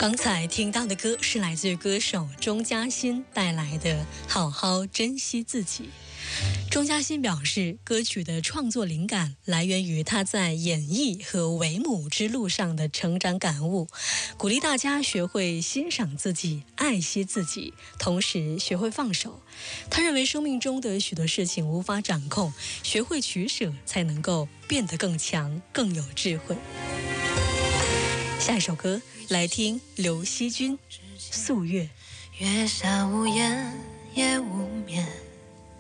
刚才听到的歌是来自歌手钟嘉欣带来的《好好珍惜自己》。钟嘉欣表示，歌曲的创作灵感来源于他在演艺和为母之路上的成长感悟，鼓励大家学会欣赏自己、爱惜自己，同时学会放手。他认为生命中的许多事情无法掌控，学会取舍才能够变得更强、更有智慧。下一首歌来听刘惜君《素月》。 月下无言，夜无眠，